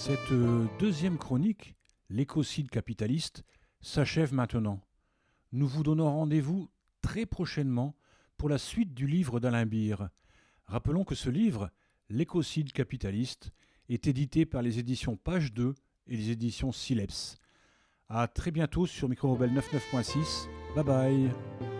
Cette deuxième chronique, l'écocide capitaliste, s'achève maintenant. Nous vous donnons rendez-vous très prochainement pour la suite du livre d'Alain Beer. Rappelons que ce livre, l'écocide capitaliste, est édité par les éditions Page 2 et les éditions Sileps. A très bientôt sur Micro Rebelle 99.6. Bye bye.